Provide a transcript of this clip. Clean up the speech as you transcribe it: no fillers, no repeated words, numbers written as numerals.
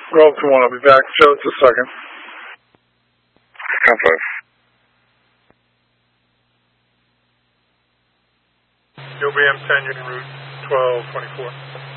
Roll to 1, I'll be back. Joe, it's a second. 10-5. UBM 10, Union Route 1224.